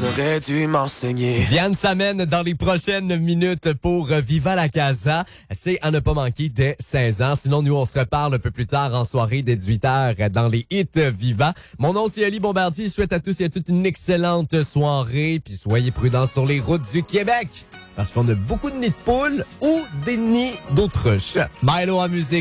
aurais dû m'enseigner. Diane s'amène dans les prochaines minutes pour Viva la Casa. C'est à ne pas manquer dès 16 ans. Sinon, nous, on se reparle un peu plus tard en soirée dès 18h dans les hits Viva. Mon nom, c'est Ali Bombardier. Je souhaite à tous et à toutes une excellente soirée. Puis soyez prudents sur les routes du Québec. Parce qu'on a beaucoup de nids de poules ou des nids d'autruches. Milo en musique.